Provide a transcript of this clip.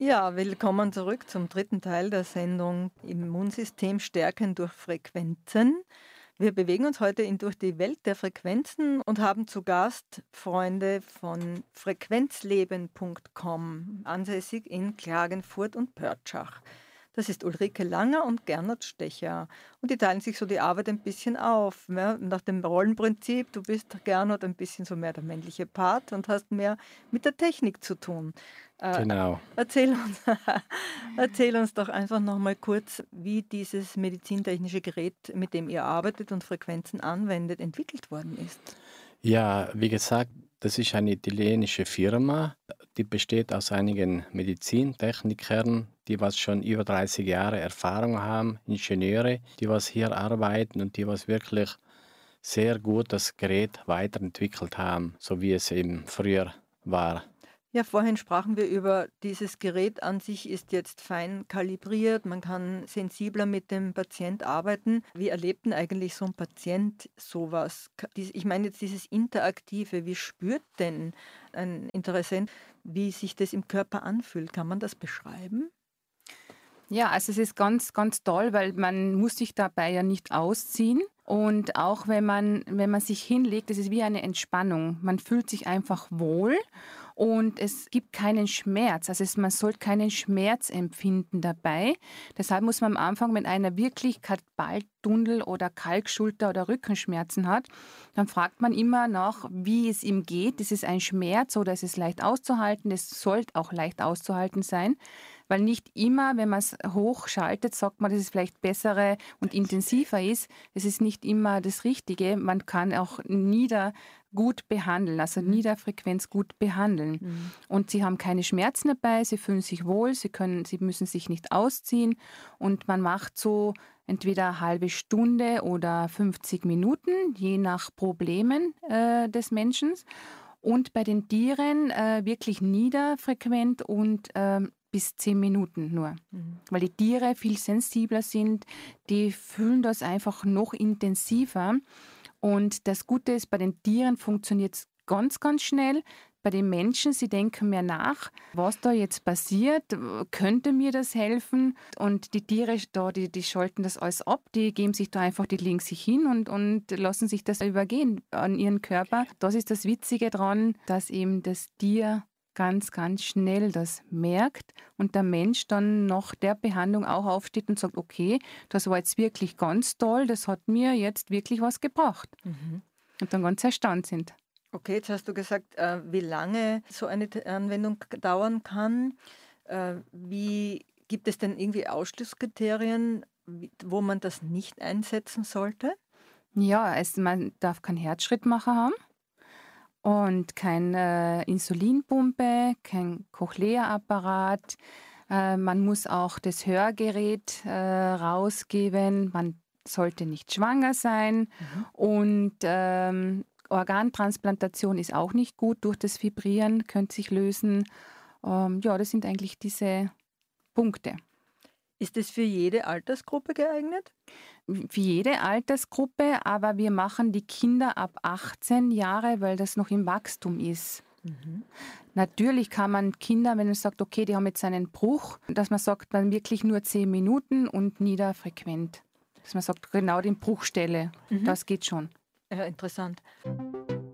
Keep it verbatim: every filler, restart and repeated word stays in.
Ja, willkommen zurück zum dritten Teil der Sendung Immunsystem stärken durch Frequenzen. Wir bewegen uns heute in durch die Welt der Frequenzen und haben zu Gast Freunde von frequenzleben punkt com, ansässig in Klagenfurt und Pörtschach. Das ist Ulrike Langer und Gernot Stecher. Und die teilen sich so die Arbeit ein bisschen auf. Ne? Nach dem Rollenprinzip, du bist, Gernot, ein bisschen so mehr der männliche Part und hast mehr mit der Technik zu tun. Äh, Genau. erzähl uns, erzähl uns doch einfach noch mal kurz, wie dieses medizintechnische Gerät, mit dem ihr arbeitet und Frequenzen anwendet, entwickelt worden ist. Ja, wie gesagt, das ist eine italienische Firma, die besteht aus einigen Medizintechnikern, die was schon über dreißig Jahre Erfahrung haben, Ingenieure, die was hier arbeiten und die was wirklich sehr gut das Gerät weiterentwickelt haben, so wie es eben früher war. Ja, vorhin sprachen wir über dieses Gerät an sich ist jetzt fein kalibriert, man kann sensibler mit dem Patient arbeiten. Wie erlebt denn eigentlich so ein Patient sowas? Ka dies Ich meine jetzt dieses Interaktive, wie spürt denn ein Interessent, wie sich das im Körper anfühlt? Kann man das beschreiben? Ja, also es ist ganz, ganz toll, weil man muss sich dabei ja nicht ausziehen. Und auch wenn man, wenn man sich hinlegt, das ist wie eine Entspannung. Man fühlt sich einfach wohl und es gibt keinen Schmerz. Also es, man soll keinen Schmerz empfinden dabei. Deshalb muss man am Anfang, wenn einer wirklich Karpaltunnel oder Kalkschulter oder Rückenschmerzen hat, dann fragt man immer nach, wie es ihm geht. Ist es ein Schmerz oder ist es leicht auszuhalten? Es sollte auch leicht auszuhalten sein. Weil nicht immer, wenn man es hochschaltet, sagt man, dass es vielleicht bessere und intensiver ist. Es ist nicht immer das Richtige. Man kann auch nieder gut behandeln, also Niederfrequenz gut behandeln. Mhm. Und sie haben keine Schmerzen dabei, sie fühlen sich wohl, sie können, sie müssen sich nicht ausziehen und man macht so entweder eine halbe Stunde oder fünfzig Minuten, je nach Problemen äh, des Menschen. Und bei den Tieren äh, wirklich niederfrequent und ähm, bis zehn Minuten nur. Mhm. Weil die Tiere viel sensibler sind, die fühlen das einfach noch intensiver. Und das Gute ist, bei den Tieren funktioniert es ganz, ganz schnell. Bei den Menschen, sie denken mehr nach, was da jetzt passiert, könnte mir das helfen? Und die Tiere da, die, die schalten das alles ab, die geben sich da einfach, die legen sich hin und, und lassen sich das übergehen an ihren Körper. Das ist das Witzige dran, dass eben das Tier ganz, ganz schnell das merkt und der Mensch dann nach der Behandlung auch aufsteht und sagt, okay, das war jetzt wirklich ganz toll, das hat mir jetzt wirklich was gebracht. Mhm. Und dann ganz erstaunt sind. Okay, jetzt hast du gesagt, äh, wie lange so eine T Anwendung k dauern kann. Äh, wie gibt es denn irgendwie Ausschlusskriterien, wie wo man das nicht einsetzen sollte? Ja, also man darf keinen Herzschrittmacher haben und keine Insulinpumpe, kein Cochlea-Apparat. Äh, man muss auch das Hörgerät äh, rausgeben. Man sollte nicht schwanger sein Mhm. und ähm, Organtransplantation ist auch nicht gut. Durch das Vibrieren könnte sich lösen. Ähm, ja, das sind eigentlich diese Punkte. Ist es für jede Altersgruppe geeignet? Für jede Altersgruppe, aber wir machen die Kinder ab achtzehn Jahre, weil das noch im Wachstum ist. Mhm. Natürlich kann man Kinder, wenn man sagt, okay, die haben jetzt einen Bruch, dass man sagt, dann wirklich nur zehn Minuten und niederfrequent. Dass man sagt, genau die Bruchstelle, Mhm. das geht schon. Ja, interessant.